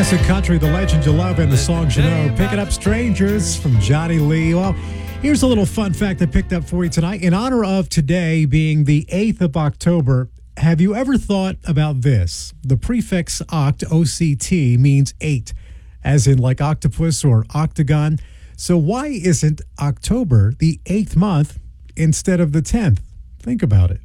Classic country, the legend you love and the songs you know. Picking Up Strangers from Johnny Lee. Well, here's a little fun fact I picked up for you tonight. In honor of today being the 8th of October, have you ever thought about this? The prefix oct, O-C-T, means 8, as in like octopus or octagon. So why isn't October the 8th month instead of the 10th? Think about it.